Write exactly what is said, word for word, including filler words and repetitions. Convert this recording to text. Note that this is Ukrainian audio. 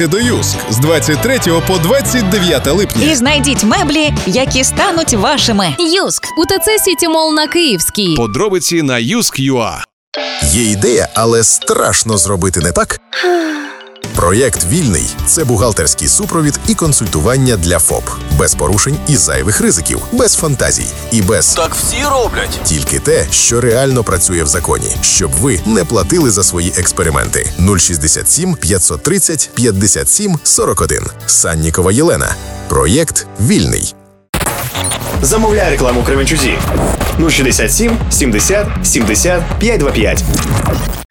Завітайте до Юск з двадцять третього по двадцять дев'яте липня. І знайдіть меблі, які стануть вашими. Юск. У ТЦ Сіті Мол на Київській. Подробиці на юск крапка ю а. Є ідея, але страшно зробити не так? Проєкт «Вільний» – це бухгалтерський супровід і консультування для ФОП. Без порушень і зайвих ризиків, без фантазій і без «так всі роблять». Тільки те, що реально працює в законі, щоб ви не платили за свої експерименти. нуль шістдесят сім п'ятсот тридцять п'ятдесят сім сорок один. Саннікова Єлена. Проєкт «Вільний». Замовляй рекламу Кременчузі. нуль шістдесят сім сімдесят сімдесят п'ятсот двадцять п'ять.